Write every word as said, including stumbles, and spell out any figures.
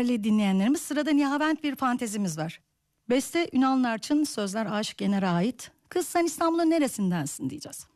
değerli dinleyenlerimiz, sırada Nihavent bir fantezimiz var. Beste Ünal Narçın, sözler Aşık Yener'e ait. Kız sen İstanbul'un neresindensin diyeceğiz.